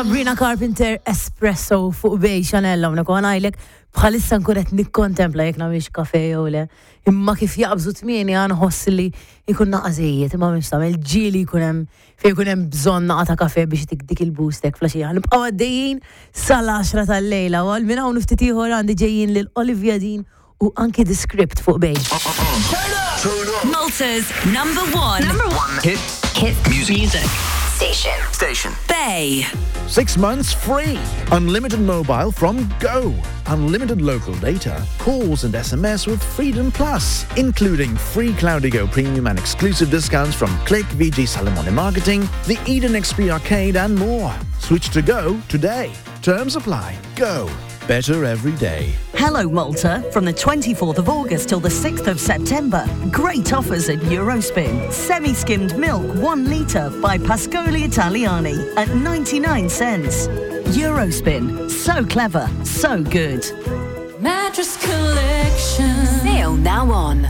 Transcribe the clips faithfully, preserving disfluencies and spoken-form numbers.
Sabrina Carpenter espresso fuq bej Chanel hawnhekk u ngħidlek bħalissa nkun qed nikkontempla jekk nagħmilx kafe jew le. Imma kif jaqbżu tmieni għan ħoss li jkun naqażejjed imma mhux tagħmel ġieli jkun hemm fejn jkun hemm bżonn naqa' ta' kafe biex tik dik il-boostek flaxija. Nibqgħu għaddejjin sal-għaxra tal-lejla u għal minn hawn ftit ieħor għandi ġejjin lil Olivia Dean u anki The Script fuq bej. Malta's number one. Number one. Hit. Hit music. music. Station. Station. Bay. Six months free. Unlimited mobile from Go. Unlimited local data, calls and S M S with Freedom Plus, including free Cloudigo Premium and exclusive discounts from Click, V G Salamone Marketing, the Eden X P Arcade and more. Switch to Go today. Terms apply. Go. Better every day. Hello Malta, from the twenty-fourth of August till the sixth of September. Great offers at Eurospin. Semi-skimmed milk one litre by Pascoli Italiani at ninety-nine cents. Eurospin. So clever, so good. Mattress Collection. Sale now on.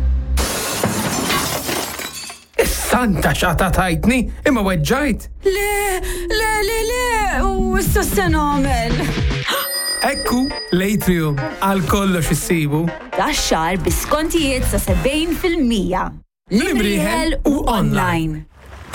Santa xata tajtni, imma weġġajt. Le, le, le, le, u issa se nagħmel. Ekku, l-Atrium, għal kollox issibu. Dax-xahar biskontijiet sa sebgħin fil-mija. Librieħel u online.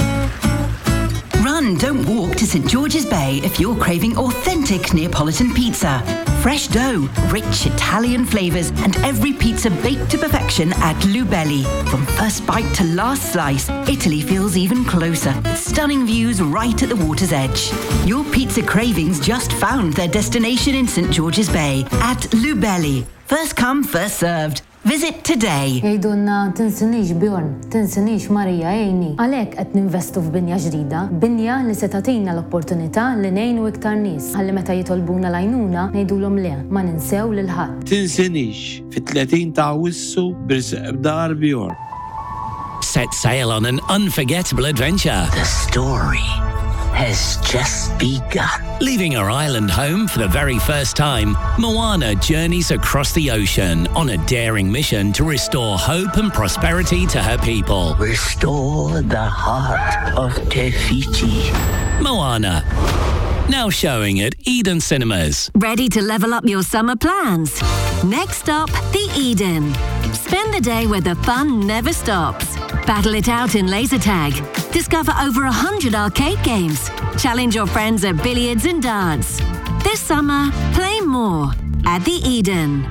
Run, don't walk to Saint George's Bay if you're craving authentic Neapolitan pizza. Fresh dough, rich Italian flavors, and every pizza baked to perfection at Lubelli. From first bite to last slice, Italy feels even closer. Stunning views right at the water's edge. Your pizza cravings just found their destination in Saint George's Bay at Lubelli. First come, first served. Visit today. Jgħidulna tinsinix Bjorn, tinsinix Marija ejni. Għalhekk qed ninvestu f'binja ġdida, binja li se tagħtina l-opportunità li ngħinu iktar nies. Ħalli meta jitolbuna l-għajnuna ngħidulhom le, ma ninsew lil ħadd. Tinsinix fit-tletin ta' Awwissu b'Irsaq b'Dar Bjorn. Set sail on an unforgettable adventure. The story has just begun. Leaving her island home for the very first time, Moana journeys across the ocean on a daring mission to restore hope and prosperity to her people. Restore the heart of Te Fiti. Moana. Now showing at Eden Cinemas. Ready to level up your summer plans? Next up, the Eden. Spend the day where the fun never stops. Battle it out in laser tag. Discover over a hundred arcade games. Challenge your friends at billiards and darts. This summer, play more at the Eden.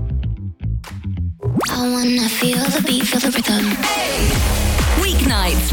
I wanna feel the beat, feel the rhythm. Weeknights